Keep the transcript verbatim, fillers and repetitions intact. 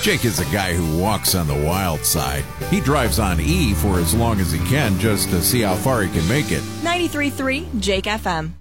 Jake is a guy who walks on the wild side. He drives on E for as long as he can just to see how far he can make it. ninety-three point three Jake F M.